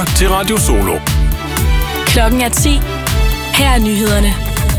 lytter til Radio Solo. Klokken er 10. Her er nyhederne.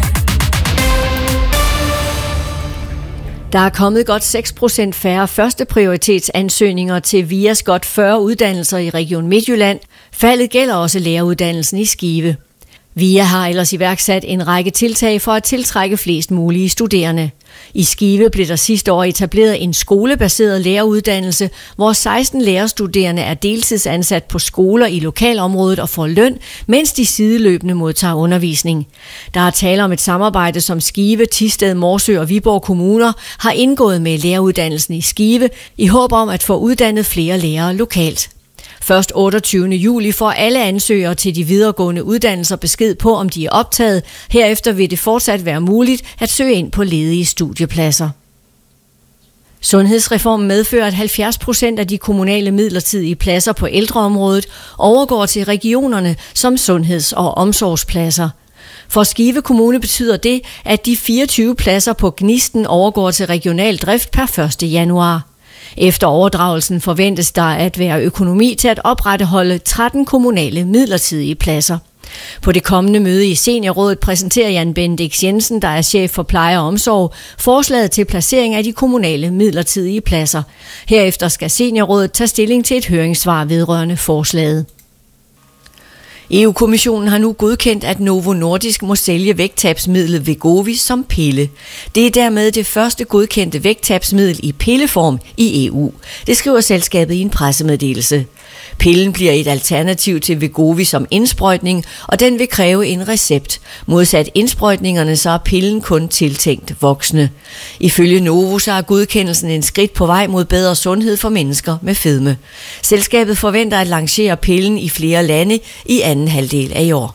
Der er kommet godt 6% færre førsteprioritetsansøgninger til VIAs godt 40 uddannelser i Region Midtjylland. Faldet gælder også læreruddannelsen i Skive. VIA har ellers iværksat en række tiltag for at tiltrække flest mulige studerende. I Skive blev der sidste år etableret en skolebaseret læreruddannelse, hvor 16 lærerstuderende er deltidsansat på skoler i lokalområdet og får løn, mens de sideløbende modtager undervisning. Der er tale om et samarbejde, som Skive, Thisted, Morsø og Viborg kommuner har indgået med læreruddannelsen i Skive i håb om at få uddannet flere lærere lokalt. Først 28. juli får alle ansøgere til de videregående uddannelser besked på, om de er optaget. Herefter vil det fortsat være muligt at søge ind på ledige studiepladser. Sundhedsreformen medfører, at 70% af de kommunale midlertidige pladser på ældreområdet overgår til regionerne som sundheds- og omsorgspladser. For Skive Kommune betyder det, at de 24 pladser på Gnisten overgår til regional drift per 1. januar. Efter overdragelsen forventes der at være økonomi til at opretholde 13 kommunale midlertidige pladser. På det kommende møde i Seniorrådet præsenterer Jan Bendix Jensen, der er chef for pleje og omsorg, forslaget til placering af de kommunale midlertidige pladser. Herefter skal Seniorrådet tage stilling til et høringssvar vedrørende forslaget. EU-kommissionen har nu godkendt, at Novo Nordisk må sælge vægttabsmidlet Wegovy som pille. Det er dermed det første godkendte vægttabsmiddel i pilleform i EU. Det skriver selskabet i en pressemeddelelse. Pillen bliver et alternativ til Wegovy som indsprøjtning, og den vil kræve en recept. Modsat indsprøjtningerne så er pillen kun tiltænkt voksne. Ifølge Novo så er godkendelsen en skridt på vej mod bedre sundhed for mennesker med fedme. Selskabet forventer at lancere pillen i flere lande i anden halvdel af i år.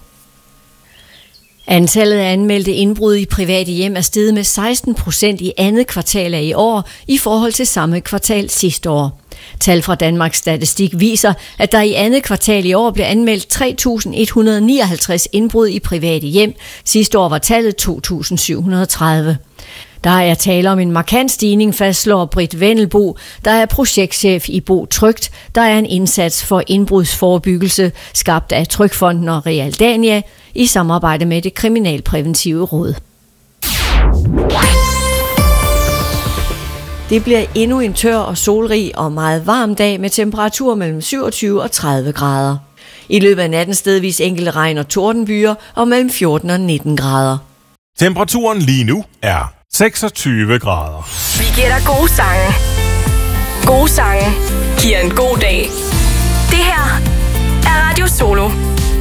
Antallet af anmeldte indbrud i private hjem er steget med 16% i andet kvartal af i år i forhold til samme kvartal sidste år. Tal fra Danmarks Statistik viser, at der i andet kvartal i år blev anmeldt 3.159 indbrud i private hjem. Sidste år var tallet 2.730. Der er tale om en markant stigning, fastslår Britt Vendelbo, der er projektchef i Bo Trygt, der er en indsats for indbrudsforebyggelse, skabt af Trygfonden og Realdania i samarbejde med det Kriminalpræventive Råd. Det bliver endnu en tør og solrig og meget varm dag med temperaturer mellem 27 og 30 grader. I løbet af natten stedvis enkelte regn- og tordenbyer og mellem 14 og 19 grader. Temperaturen lige nu er 26 grader. Vi giver dig gode sange. Gode sange giver en god dag. Det her er Radio Solo.